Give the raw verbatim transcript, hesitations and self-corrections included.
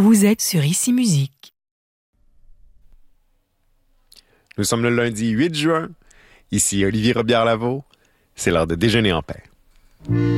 Vous êtes sur Ici Musique. Nous sommes le lundi huit juin. Ici Olivier Robillard-Lavaux. C'est l'heure de déjeuner en paix.